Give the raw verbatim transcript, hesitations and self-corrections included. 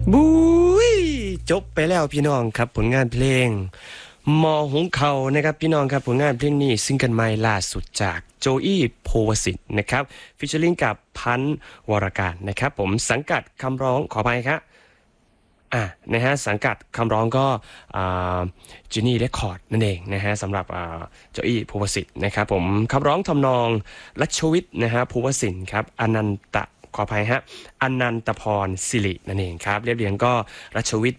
บุ้ยจบไปแล้วพี่น้องครับผลงานเพลงมอหงเขานะครับพี่น้องครับผลงานเพลงนี้ซิงเกิลใหม่ล่าสุดจากโจอี้โพวสิทธิ์นะครับฟิชเชอร์ลิงกับพันธ์วรการนะครับผมสังกัดคำร้องขออภัยครับอ่ะนะฮะสังกัดคำร้องก็จีนี่เรคคอร์ดนั่นเองนะฮะสำหรับโจอี้ภูวสิทธิ์นะครับผมคำร้องทำนองรัชวิทย์นะฮะภูวสินทร์ครับอนันตะขออภัยฮะอนันตพรสิรินั่นเองครับเรียบเรียงก็รัชวิทย์